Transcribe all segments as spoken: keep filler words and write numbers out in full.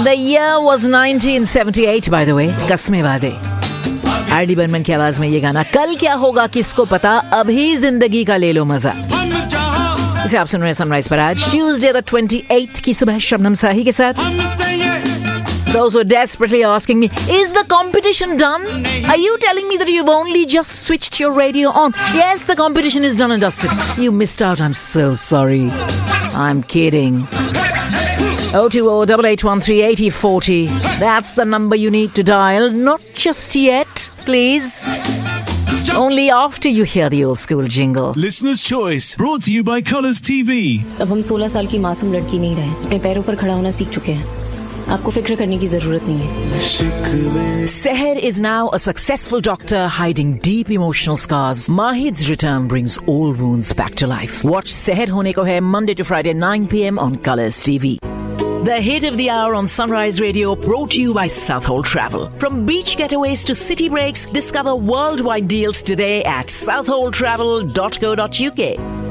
The year was nineteen seventy-eight, by the way. कसमें वादे. R D Burman की आवाज में ये गाना. कल क्या होगा किसको पता, अभी जिंदगी का ले लो मजा. इसे आप सुन रहे हैं सनराइज पर आज ट्यूसडे द twenty-eighth की सुबह शबनम साही के साथ. Those who are desperately asking me, is the competition done? Are you telling me that you've only just switched your radio on? Yes, the competition is done and dusted. You missed out. I'm so sorry. I'm kidding. oh two oh, eight eight one three, eight oh four oh. That's the number you need to dial. Not just yet, please. Only after you hear the old school jingle. Listener's Choice, brought to you by Colours T V. अब हम सोलह साल की मासूम लड़की नहीं रहे, अपने पैरों पर खड़ा होना सीख चुके हैं. आपको फिक्र करने की जरूरत नहीं है. Seher is now a successful doctor hiding deep emotional scars. Mahid's return brings all wounds back to life. Watch Seher Hone Ko Hai Monday to Friday nine p.m. on Colours T V. The hit of the hour on Sunrise Radio, brought to you by Southhold Travel. From beach getaways to city breaks, discover worldwide deals today at southhold travel dot co dot uk.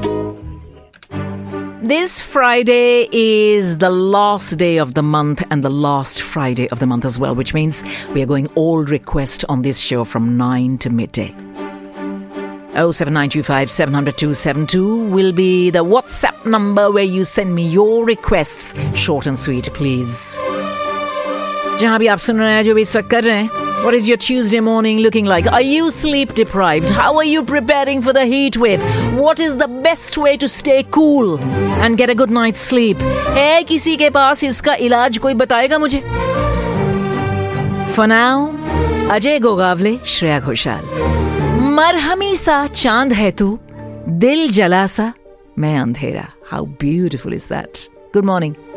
This Friday is the last day of the month and the last Friday of the month as well, which means we are going all request on this show from nine to midday. oh seven nine two five, seven zero zero two seven two will be the WhatsApp number where you send me your requests. Short and sweet, please. जहाँ भी आप सुन रहे हैं, जो भी इस वक्त कर रहे हैं, what is your Tuesday morning looking like? Are you sleep deprived? How are you preparing for the heat wave? What is the best way to stay cool and get a good night's sleep? है किसी के पास इसका इलाज, कोई बताएगा मुझे? For now, Ajay Gogawale, Shreya Ghoshal. मरहमी सा चांद है तू, दिल जला सा मैं अंधेरा. How beautiful is that? Good morning.